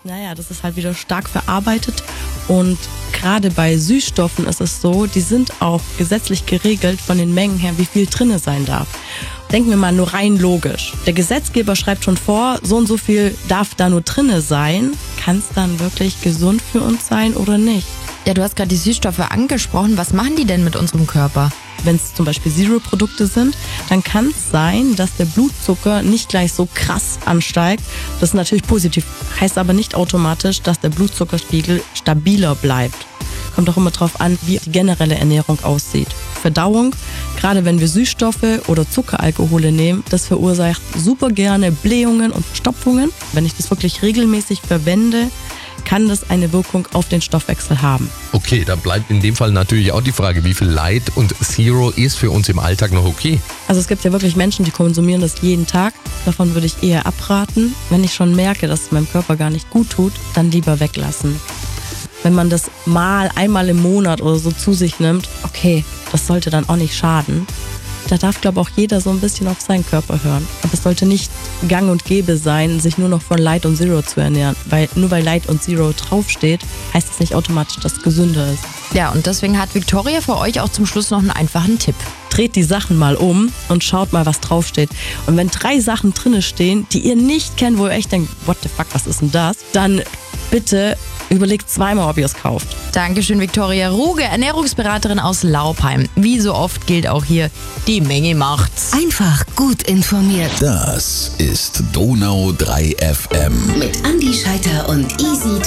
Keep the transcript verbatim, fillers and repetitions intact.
Naja, das ist halt wieder stark verarbeitet und gerade bei Süßstoffen ist es so, die sind auch gesetzlich geregelt von den Mengen her, wie viel drinne sein darf. Denken wir mal nur rein logisch. Der Gesetzgeber schreibt schon vor, so und so viel darf da nur drinne sein. Kann es dann wirklich gesund für uns sein oder nicht? Ja, du hast gerade die Süßstoffe angesprochen. Was machen die denn mit unserem Körper? Wenn es zum Beispiel Zero-Produkte sind, dann kann es sein, dass der Blutzucker nicht gleich so krass ansteigt. Das ist natürlich positiv, heißt aber nicht automatisch, dass der Blutzuckerspiegel stabiler bleibt. Kommt auch immer drauf an, wie die generelle Ernährung aussieht. Verdauung, gerade wenn wir Süßstoffe oder Zuckeralkohole nehmen, das verursacht super gerne Blähungen und Verstopfungen. Wenn ich das wirklich regelmäßig verwende, kann das eine Wirkung auf den Stoffwechsel haben. Okay, da bleibt in dem Fall natürlich auch die Frage, wie viel Light und Zero ist für uns im Alltag noch okay? Also es gibt ja wirklich Menschen, die konsumieren das jeden Tag. Davon würde ich eher abraten. Wenn ich schon merke, dass es meinem Körper gar nicht gut tut, dann lieber weglassen. Wenn man das mal einmal im Monat oder so zu sich nimmt, okay, das sollte dann auch nicht schaden. Da darf, glaube ich, auch jeder so ein bisschen auf seinen Körper hören. Aber es sollte nicht gang und gäbe sein, sich nur noch von Light und Zero zu ernähren. Weil nur weil Light und Zero draufsteht, heißt es nicht automatisch, dass es gesünder ist. Ja, und deswegen hat Victoria für euch auch zum Schluss noch einen einfachen Tipp. Dreht die Sachen mal um und schaut mal, was draufsteht. Und wenn drei Sachen drinne stehen, die ihr nicht kennt, wo ihr echt denkt, what the fuck, was ist denn das? Dann bitte überlegt zweimal, ob ihr es kauft. Dankeschön, Victoria Ruge, Ernährungsberaterin aus Laupheim. Wie so oft gilt auch hier, die Menge macht's. Einfach gut informiert. Das ist Donau drei F M. Mit Andi Scheiter und Easy